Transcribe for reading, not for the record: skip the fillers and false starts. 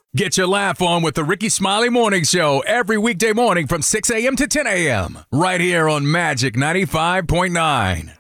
Get your laugh on with the Ricky Smiley Morning Show every weekday morning from 6 a.m. to 10 a.m. right here on Magic 95.9.